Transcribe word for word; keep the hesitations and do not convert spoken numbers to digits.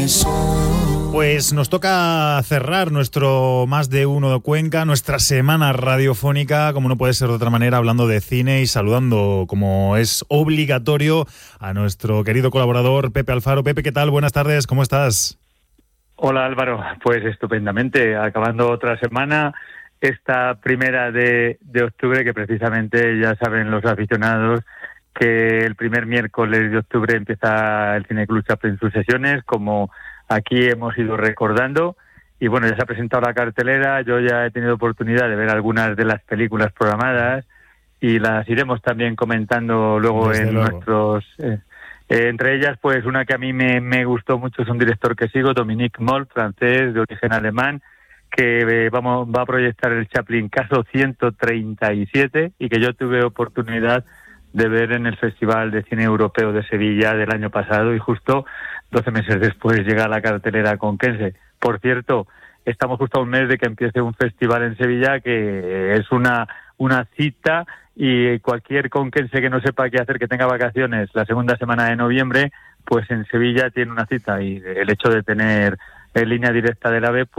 Pues nos toca cerrar nuestro Más de Uno de Cuenca, nuestra semana radiofónica, como no puede ser de otra manera, hablando de cine y saludando, como es obligatorio, a nuestro querido colaborador Pepe Alfaro. Pepe, ¿qué tal? Buenas tardes, ¿cómo estás? Hola Álvaro, pues estupendamente, acabando otra semana, esta primera de, de octubre, que precisamente ya saben los aficionados que el primer miércoles de octubre empieza el Cine Club Chaplin sus sesiones, como aquí hemos ido recordando, y bueno, ya se ha presentado la cartelera. Yo ya he tenido oportunidad de ver algunas de las películas programadas y las iremos también comentando luego Desde en luego. nuestros... Eh, eh, entre ellas, pues una que a mí me, me gustó mucho, es un director que sigo, Dominique Moll, francés, de origen alemán, que eh, vamos va a proyectar el Chaplin Caso ciento treinta y siete y que yo tuve oportunidad de ver en el Festival de Cine Europeo de Sevilla del año pasado, y justo doce meses después llega a la cartelera conquense. Por cierto, estamos justo a un mes de que empiece un festival en Sevilla que es una, una cita, y cualquier conquense que no sepa qué hacer, que tenga vacaciones la segunda semana de noviembre, pues en Sevilla tiene una cita, y el hecho de tener en línea directa del AVE, pues